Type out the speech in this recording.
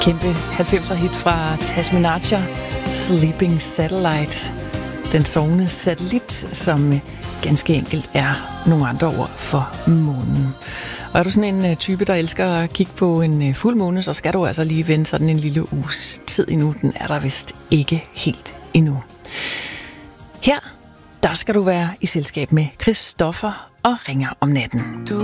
Kæmpe 90'er hit fra Tasminarcher, Sleeping Satellite. Den sovende satellit, som ganske enkelt er nogle andre ord for månen. Og er du sådan en type, der elsker at kigge på en fuld måne, så skal du altså lige vente sådan en lille uges tid endnu. Den er der vist ikke helt endnu. Her, der skal du være i selskab med Christoffer og Ringer om natten.